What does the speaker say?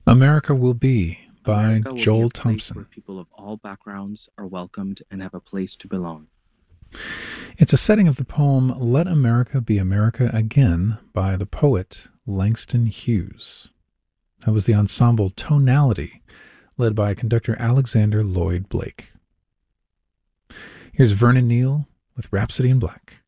America Will Be by America will be a Joel place Thompson. where people of all backgrounds are welcomed and have a place to belong. It's a setting of the poem Let America Be America Again by the poet Langston Hughes. That was the ensemble Tonality, led by conductor Alexander Lloyd Blake. Here's Vernon Neal with Rhapsody in Black.